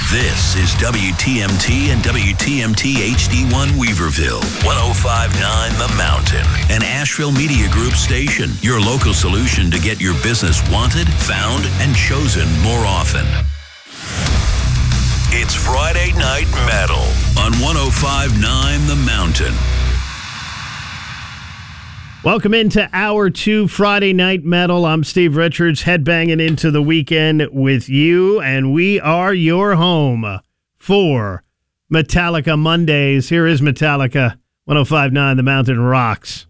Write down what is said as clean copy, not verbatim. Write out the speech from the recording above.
This is WTMT and WTMT HD1 Weaverville, 105.9 The Mountain, an Asheville Media Group station, your local solution to get your business wanted, found, and chosen more often. It's Friday Night Metal on 105.9 The Mountain. Welcome into Hour 2 Friday Night Metal. I'm Steve Richards, headbanging into the weekend with you, and we are your home for Metallica Mondays. Here is Metallica, 105.9 The Mountain Rocks.